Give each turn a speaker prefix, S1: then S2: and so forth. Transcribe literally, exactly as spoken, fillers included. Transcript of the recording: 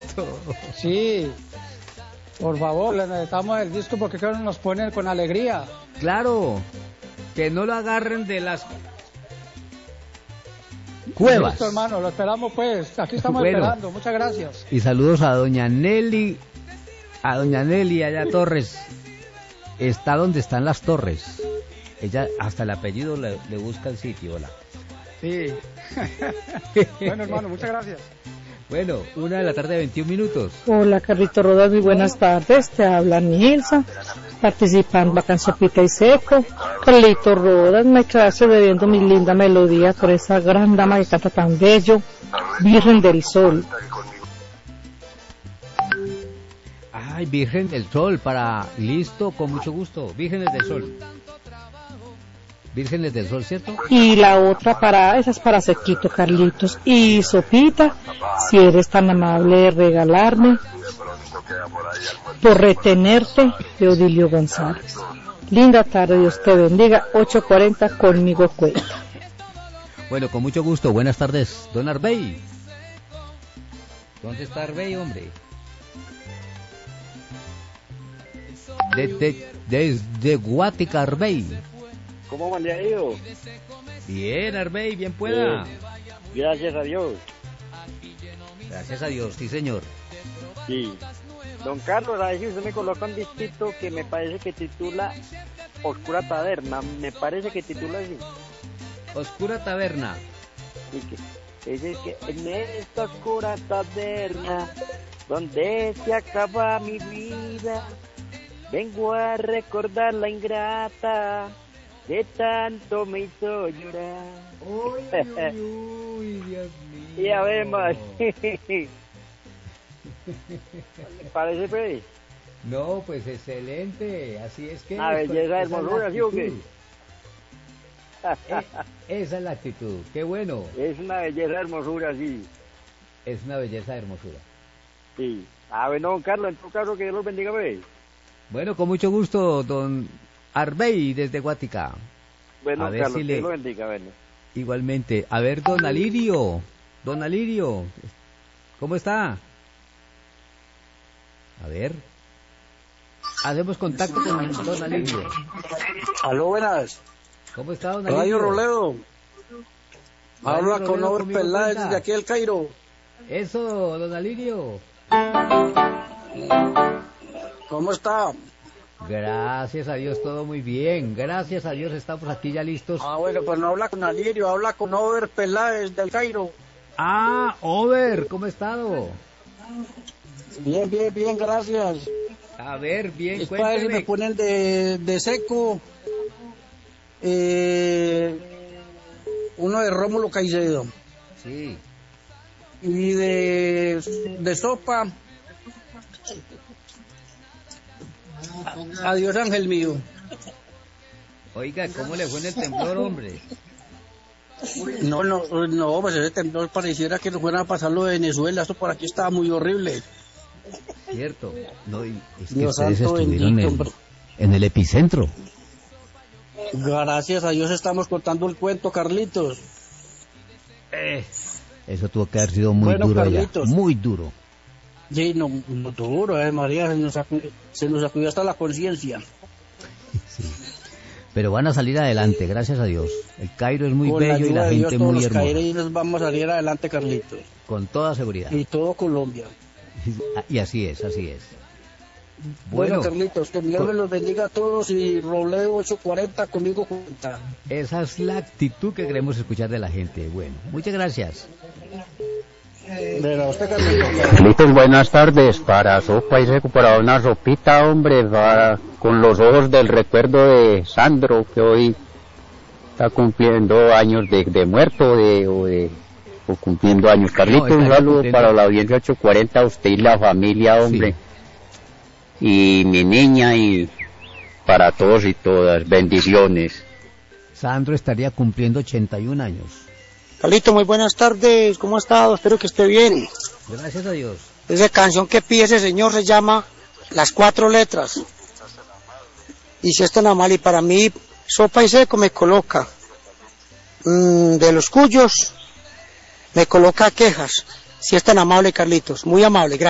S1: Sí, por favor, le necesitamos el disco porque creo que nos ponen con alegría.
S2: Claro, que no lo agarren de las cuevas.
S1: Listo, hermano, lo esperamos pues, aquí estamos bueno, esperando, muchas gracias.
S2: Y saludos a doña Nelly, a doña Nelly allá Torres, está donde están las torres, ella hasta el apellido le, le busca el sitio, hola.
S1: Sí, bueno hermano, muchas gracias.
S2: Bueno, una de la tarde, veintiún minutos.
S3: Hola, Carlito Rodas, muy buenas tardes. Te habla Nilsa, participando acá en Sopita y Seco. Carlito Rodas, me quedaste bebiendo mi linda melodía por esa gran dama que canta tan bello, Virgen del Sol.
S2: Ay, Virgen del Sol, para... Listo, con mucho gusto. Vírgenes del Sol. Vírgenes del Sol, ¿cierto?
S3: Y la otra para, esa es para Sequito, Carlitos. Y Sopita, si eres tan amable de regalarme, por retenerte, de Odilio González. Linda tarde, Dios te bendiga, ocho cuarenta, conmigo cuenta.
S2: Bueno, con mucho gusto, buenas tardes, don Arbey. ¿Dónde está Arbey, hombre? Desde de, de, de Guática, Arbey.
S4: ¿Cómo me ha ido?
S2: Bien, Arbey, bien pueda.
S4: Bien. Gracias a Dios.
S2: Gracias a Dios, sí señor.
S4: Sí. Don Carlos, a ver si usted me coloca un disquito que me parece que titula Oscura Taberna. Me parece que titula así.
S2: Oscura Taberna.
S4: Y que, es que en esta oscura taberna, donde se acaba mi vida, vengo a recordar la ingrata que tanto me hizo llorar.
S2: Uy, uy, uy, Dios mío.
S4: Y a ver, más. ¿Le parece, pues?
S2: No, pues excelente. Así es que...
S4: A belleza, hermosura, ¿sí o qué?
S2: Eh, esa es la actitud. Qué bueno.
S4: Es una belleza, hermosura, sí.
S2: Es una belleza, hermosura.
S4: Sí. Ah, bueno, don Carlos, en tu caso, que Dios los bendiga, pues.
S2: Bueno, con mucho gusto, don Arbey desde Guática.
S4: Bueno,
S2: a ver
S4: Carlos,
S2: si
S4: que
S2: le...
S4: lo bendiga, bueno.
S2: Igualmente. A ver, don Alirio. Don Alirio, ¿cómo está? A ver. Hacemos contacto con don Alirio.
S5: Aló, buenas.
S2: ¿Cómo está, don Alirio?
S5: Radio Roledo. Habla
S2: Radio
S5: con
S2: Roledo,
S5: Over Peláez desde aquí del Cairo.
S2: Eso, don Alirio.
S5: ¿Cómo está?
S2: Gracias a Dios, todo muy bien. Gracias a Dios, estamos aquí ya listos.
S5: Ah, bueno, pues no habla con Alirio, habla con Over Peláez del Cairo.
S2: Ah, Over, ¿cómo ha estado?
S5: Bien, bien, bien, gracias.
S2: A ver, bien,
S5: es para ver si me ponen de, de seco. Eh, uno de Rómulo Caicedo.
S2: Sí.
S5: Y de, de sopa. Adiós, ángel mío.
S2: Oiga, ¿cómo le fue en el temblor, hombre?
S5: No, no, no, pues ese temblor pareciera que no fuera a pasar lo de Venezuela. Esto por aquí estaba muy horrible.
S2: Cierto. No, y es que
S5: Dios
S2: ustedes
S5: santo
S2: estuvieron
S5: bendito,
S2: en, en el epicentro.
S5: Gracias a Dios estamos contando el cuento, Carlitos.
S2: Eh, eso tuvo que haber sido muy
S5: bueno,
S2: duro
S5: Carlitos.
S2: allá, muy duro.
S5: Sí, no, no duro, eh, María, se nos, acu- se nos acudió hasta la conciencia.
S2: Sí. Pero van a salir adelante, gracias a Dios. El Cairo es muy
S5: Con
S2: bello
S5: la
S2: y la
S5: ayuda de
S2: gente
S5: Dios,
S2: muy
S5: todos los
S2: hermosa.
S5: caireños vamos a salir adelante, Carlitos.
S2: Con toda seguridad.
S5: Y todo Colombia.
S2: Y así es, así es.
S5: Bueno,
S2: Bueno,
S5: Carlitos, que Dios me los bendiga a todos y Robledo ocho cuarenta conmigo cuenta.
S2: esa es la actitud que queremos escuchar de la gente. Bueno, muchas gracias.
S5: Pero usted, Carlitos.
S6: Carlitos, buenas tardes. Para sopa y seco, para una sopita, hombre, para, con los ojos del recuerdo de Sandro, que hoy está cumpliendo años de, de muerto de, o, de, o cumpliendo años. Carlitos,
S2: No,
S6: un
S2: está
S6: saludo
S2: cumpliendo.
S6: para la audiencia ocho cuarenta, a usted y la familia, hombre.
S2: Sí.
S6: Y mi niña, y para todos y todas, bendiciones.
S2: Sandro estaría cumpliendo ochenta y un años.
S7: Carlito, muy buenas tardes, ¿cómo ha estado? Espero que esté bien.
S2: Gracias a Dios.
S7: Esa canción que pide ese señor se llama Las Cuatro Letras. Y si es tan amable, y para mí, sopa y seco me coloca mm, de los cuyos, me coloca quejas. Si es tan amable, Carlitos, muy amable, gracias.